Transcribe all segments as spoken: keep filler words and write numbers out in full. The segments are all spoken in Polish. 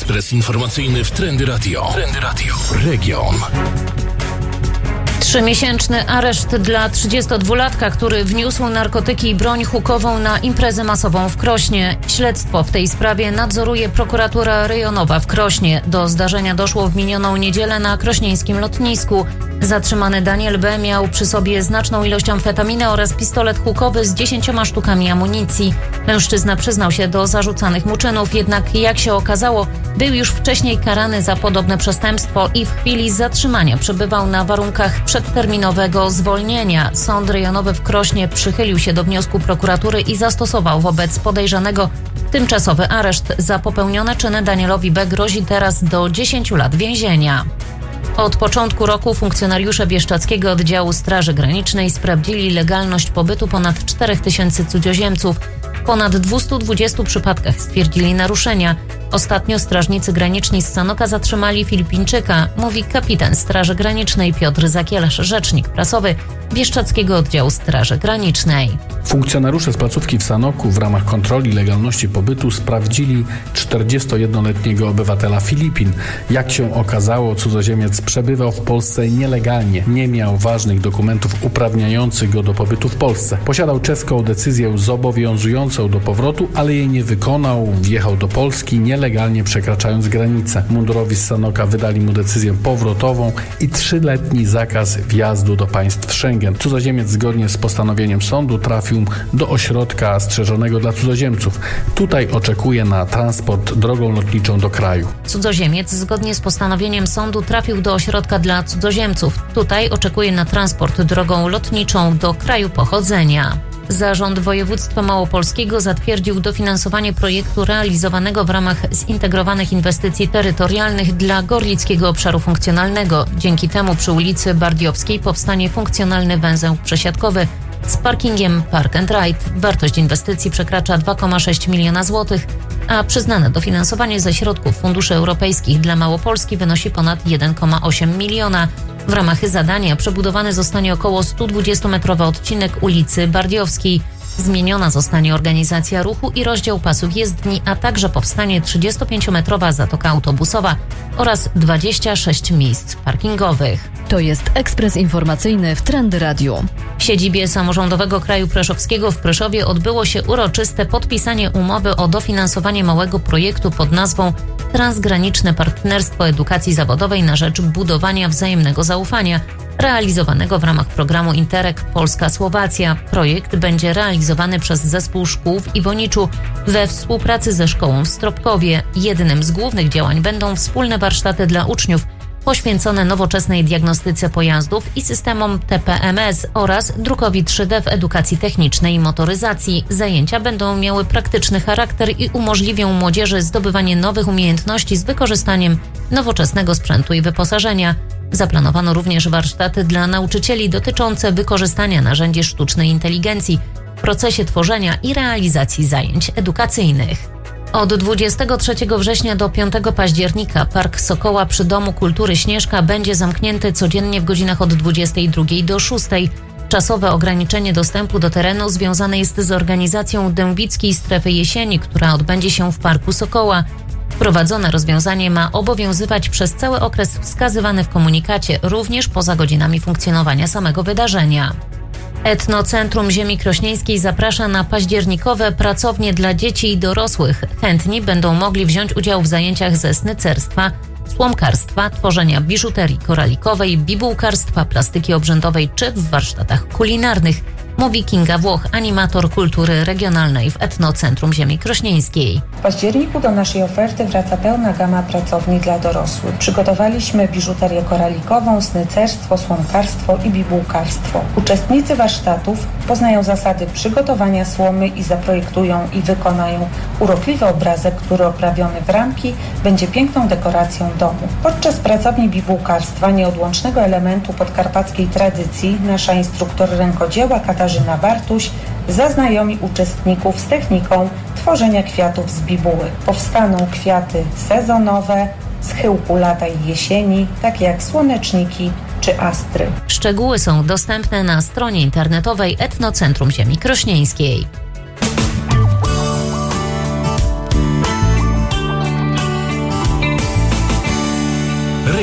Ekspres informacyjny w Trendy Radio. Trendy Radio. Region. Trzymiesięczny areszt dla trzydziestodwulatka, który wniósł narkotyki i broń hukową na imprezę masową w Krośnie. Śledztwo w tej sprawie nadzoruje prokuratura rejonowa w Krośnie. Do zdarzenia doszło w minioną niedzielę na krośnieńskim lotnisku. Zatrzymany Daniel B. miał przy sobie znaczną ilość amfetaminy oraz pistolet hukowy z dziesięcioma sztukami amunicji. Mężczyzna przyznał się do zarzucanych mu czynów, jednak jak się okazało, był już wcześniej karany za podobne przestępstwo i w chwili zatrzymania przebywał na warunkach przedterminowego zwolnienia. Sąd rejonowy w Krośnie przychylił się do wniosku prokuratury i zastosował wobec podejrzanego tymczasowy areszt. Za popełnione czyny Danielowi B. grozi teraz do dziesięciu lat więzienia. Od początku roku funkcjonariusze Bieszczadzkiego Oddziału Straży Granicznej sprawdzili legalność pobytu ponad czterech tysięcy cudzoziemców. W ponad dwustu dwudziestu przypadkach stwierdzili naruszenia. Ostatnio strażnicy graniczni z Sanoka zatrzymali Filipińczyka, mówi kapitan Straży Granicznej Piotr Zakielasz, rzecznik prasowy Bieszczadzkiego Oddziału Straży Granicznej. Funkcjonariusze z placówki w Sanoku w ramach kontroli legalności pobytu sprawdzili czterdziestojednoletniego obywatela Filipin. Jak się okazało, cudzoziemiec przebywał w Polsce nielegalnie. Nie miał ważnych dokumentów uprawniających go do pobytu w Polsce. Posiadał czeską decyzję zobowiązującą do powrotu, ale jej nie wykonał. Wjechał do Polski nielegalnie, przekraczając granicę. Mundurowi z Sanoka wydali mu decyzję powrotową i trzyletni zakaz wjazdu do państw Schengen. Cudzoziemiec zgodnie z postanowieniem sądu trafił do ośrodka strzeżonego dla cudzoziemców. Tutaj oczekuje na transport drogą lotniczą do kraju. Cudzoziemiec zgodnie z postanowieniem sądu trafił do ośrodka dla cudzoziemców. Tutaj oczekuje na transport drogą lotniczą do kraju pochodzenia. Zarząd Województwa Małopolskiego zatwierdził dofinansowanie projektu realizowanego w ramach zintegrowanych inwestycji terytorialnych dla Gorlickiego Obszaru Funkcjonalnego. Dzięki temu przy ulicy Bardiowskiej powstanie funkcjonalny węzeł przesiadkowy z parkingiem Park and Ride. Wartość inwestycji przekracza dwa przecinek sześć miliona złotych, a przyznane dofinansowanie ze środków funduszy europejskich dla Małopolski wynosi ponad jeden przecinek osiem miliona. W ramach zadania przebudowany zostanie około stodwudziestometrowy odcinek ulicy Bardiowskiej. Zmieniona zostanie organizacja ruchu i rozdział pasów jezdni, a także powstanie trzydziestopięciometrowa zatoka autobusowa oraz dwadzieścia sześć miejsc parkingowych. To jest ekspres informacyjny w Trendy Radio. W siedzibie Samorządowego Kraju Preszowskiego w Preszowie odbyło się uroczyste podpisanie umowy o dofinansowanie małego projektu pod nazwą Transgraniczne Partnerstwo Edukacji Zawodowej na rzecz budowania wzajemnego zaufania, realizowanego w ramach programu Interreg Polska-Słowacja. Projekt będzie realizowany przez Zespół Szkół w Iwoniczu we współpracy ze szkołą w Stropkowie. Jednym z głównych działań będą wspólne warsztaty dla uczniów poświęcone nowoczesnej diagnostyce pojazdów i systemom T P M S oraz drukowi trzy D w edukacji technicznej i motoryzacji. Zajęcia będą miały praktyczny charakter i umożliwią młodzieży zdobywanie nowych umiejętności z wykorzystaniem nowoczesnego sprzętu i wyposażenia. Zaplanowano również warsztaty dla nauczycieli dotyczące wykorzystania narzędzi sztucznej inteligencji w procesie tworzenia i realizacji zajęć edukacyjnych. Od dwudziestego trzeciego września do piątego października Park Sokoła przy Domu Kultury Śnieżka będzie zamknięty codziennie w godzinach od dwudziestej drugiej do szóstej. Czasowe ograniczenie dostępu do terenu związane jest z organizacją Dębickiej Strefy Jesieni, która odbędzie się w Parku Sokoła. Wprowadzone rozwiązanie ma obowiązywać przez cały okres wskazywany w komunikacie, również poza godzinami funkcjonowania samego wydarzenia. Etnocentrum Ziemi Krośnieńskiej zaprasza na październikowe pracownie dla dzieci i dorosłych. Chętni będą mogli wziąć udział w zajęciach ze snycerstwa, słomkarstwa, tworzenia biżuterii koralikowej, bibułkarstwa, plastyki obrzędowej czy w warsztatach kulinarnych, mówi Kinga Włoch, animator kultury regionalnej w Etnocentrum Ziemi Krośnieńskiej. W październiku do naszej oferty wraca pełna gama pracowni dla dorosłych. Przygotowaliśmy biżuterię koralikową, snycerstwo, słomkarstwo i bibułkarstwo. Uczestnicy warsztatów poznają zasady przygotowania słomy i zaprojektują i wykonają urokliwy obrazek, który oprawiony w ramki będzie piękną dekoracją domu. Podczas pracowni bibułkarstwa, nieodłącznego elementu podkarpackiej tradycji, nasza instruktor rękodzieła Katarzyna Bartuś zaznajomi uczestników z techniką tworzenia kwiatów z bibuły. Powstaną kwiaty sezonowe, z chyłku lata i jesieni, takie jak słoneczniki czy astry. Szczegóły są dostępne na stronie internetowej Etnocentrum Ziemi Krośnieńskiej.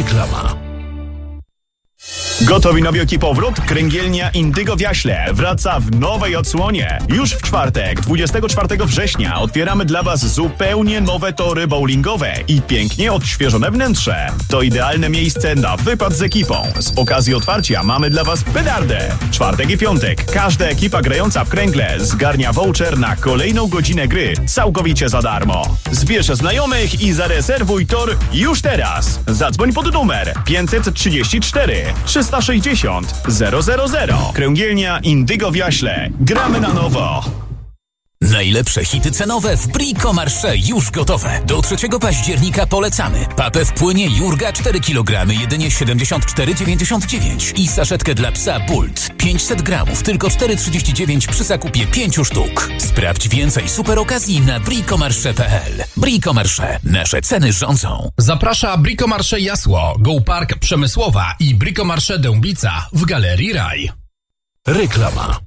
Reklama. Gotowi na wielki powrót? Kręgielnia Indygo w Jaśle wraca w nowej odsłonie. Już w czwartek, dwudziestego czwartego września otwieramy dla Was zupełnie nowe tory bowlingowe i pięknie odświeżone wnętrze. To idealne miejsce na wypad z ekipą. Z okazji otwarcia mamy dla Was petardę. Czwartek i piątek każda ekipa grająca w kręgle zgarnia voucher na kolejną godzinę gry całkowicie za darmo. Zbierz znajomych i zarezerwuj tor już teraz. Zadzwoń pod numer pięćset trzydzieści cztery trzysta sześćdziesiąt zero zero zero. Kręgielnia Indygo w Jaśle. Gramy na nowo. Najlepsze hity cenowe w Brico Marché już gotowe. Do trzeciego października polecamy. Papę w płynie Jurga cztery kilogramy, jedynie siedemdziesiąt cztery dziewięćdziesiąt dziewięć i saszetkę dla psa Bult pięćset gramów, tylko cztery trzydzieści dziewięć przy zakupie pięciu sztuk. Sprawdź więcej super okazji na bricomarché kropka p l. Brico Marché. Nasze ceny rządzą. Zaprasza Brico Marché Jasło, Go Park Przemysłowa i Brico Marché Dębica w Galerii Raj. Reklama.